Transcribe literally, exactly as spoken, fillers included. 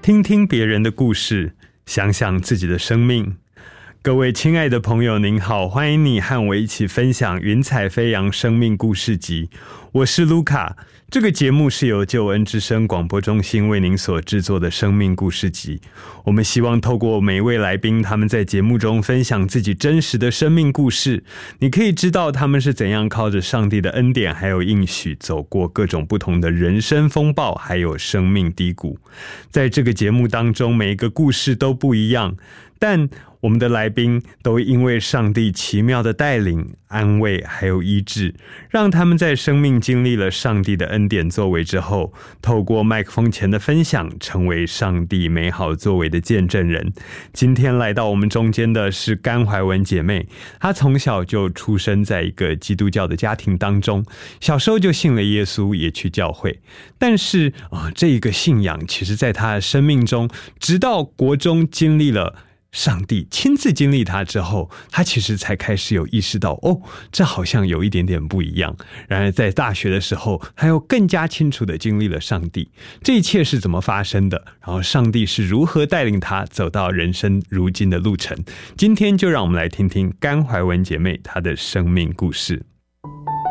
听听别人的故事，想想自己的生命。各位亲爱的朋友您好，欢迎你和我一起分享云彩飞扬生命故事集。我是卢卡，这个节目是由救恩之声广播中心为您所制作的生命故事集。我们希望透过每一位来宾，他们在节目中分享自己真实的生命故事，你可以知道他们是怎样靠着上帝的恩典还有应许，走过各种不同的人生风暴还有生命低谷。在这个节目当中，每一个故事都不一样，但我们的来宾都因为上帝奇妙的带领、安慰还有医治，让他们在生命经历了上帝的恩典作为之后，透过麦克风前的分享，成为上帝美好作为的见证人。今天来到我们中间的是甘怀文姐妹，她从小就出生在一个基督教的家庭当中，小时候就信了耶稣，也去教会。但是啊、呃，这一个信仰其实在她的生命中，直到国中经历了上帝亲自经历他之后，他其实才开始有意识到，哦，这好像有一点点不一样。然而在大学的时候，他又更加清楚地经历了上帝，这一切是怎么发生的，然后上帝是如何带领他走到人生如今的路程。今天就让我们来听听甘怀文姐妹她的生命故事。